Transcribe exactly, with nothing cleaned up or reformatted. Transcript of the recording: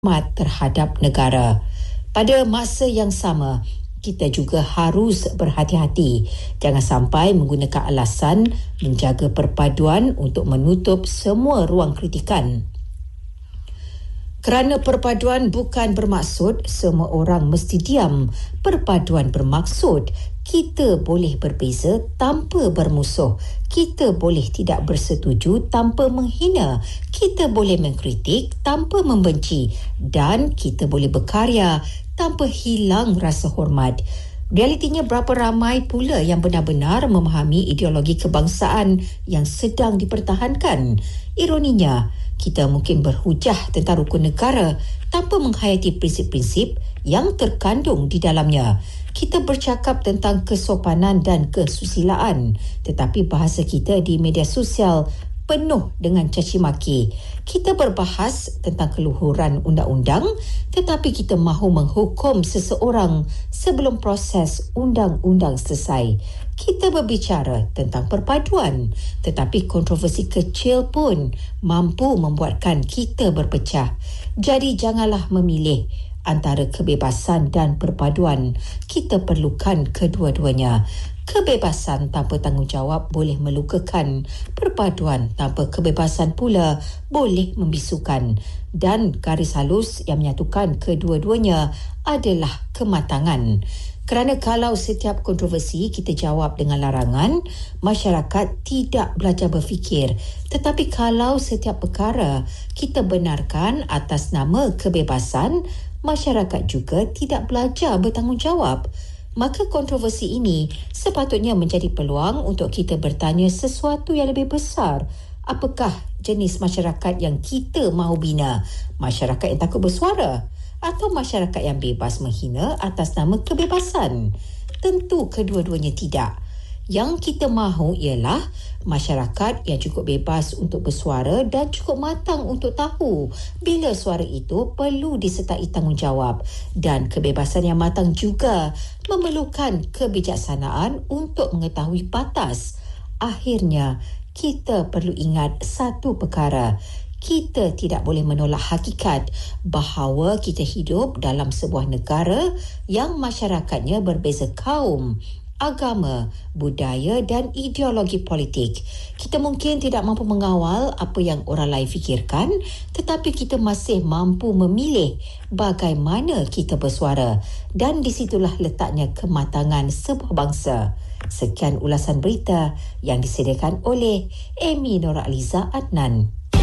hormat terhadap negara. Pada masa yang sama, kita juga harus berhati-hati. Jangan sampai menggunakan alasan menjaga perpaduan untuk menutup semua ruang kritikan. Kerana perpaduan bukan bermaksud semua orang mesti diam. Perpaduan bermaksud kita boleh berbeza tanpa bermusuh. Kita boleh tidak bersetuju tanpa menghina. Kita boleh mengkritik tanpa membenci. Dan kita boleh berkarya tanpa hilang rasa hormat. Realitinya berapa ramai pula yang benar-benar memahami ideologi kebangsaan yang sedang dipertahankan. Ironinya, kita mungkin berhujah tentang rukun negara tanpa menghayati prinsip-prinsip yang terkandung di dalamnya. Kita bercakap tentang kesopanan dan kesusilaan, tetapi bahasa kita di media sosial penuh dengan caci maki. Kita berbahas tentang keluhuran undang-undang, tetapi kita mahu menghukum seseorang sebelum proses undang-undang selesai. Kita berbicara tentang perpaduan, tetapi kontroversi kecil pun mampu membuatkan kita berpecah. Jadi janganlah memilih antara kebebasan dan perpaduan. Kita perlukan kedua-duanya. Kebebasan tanpa tanggungjawab boleh melukakan. Perpaduan tanpa kebebasan pula boleh membisukan. Dan garis halus yang menyatukan kedua-duanya adalah kematangan. Kerana kalau setiap kontroversi kita jawab dengan larangan, masyarakat tidak belajar berfikir. Tetapi kalau setiap perkara kita benarkan atas nama kebebasan, masyarakat juga tidak belajar bertanggungjawab. Maka kontroversi ini sepatutnya menjadi peluang untuk kita bertanya sesuatu yang lebih besar. Apakah jenis masyarakat yang kita mahu bina? Masyarakat yang takut bersuara? Atau masyarakat yang bebas menghina atas nama kebebasan? Tentu kedua-duanya tidak. Yang kita mahu ialah masyarakat yang cukup bebas untuk bersuara dan cukup matang untuk tahu bila suara itu perlu disertai tanggungjawab. Dan kebebasan yang matang juga memerlukan kebijaksanaan untuk mengetahui batas. Akhirnya, kita perlu ingat satu perkara. Kita tidak boleh menolak hakikat bahawa kita hidup dalam sebuah negara yang masyarakatnya berbeza kaum, agama, budaya dan ideologi politik. Kita mungkin tidak mampu mengawal apa yang orang lain fikirkan, tetapi kita masih mampu memilih bagaimana kita bersuara. Dan di situlah letaknya kematangan sebuah bangsa. Sekian ulasan berita yang disediakan oleh Amy Nuraliza Adnan.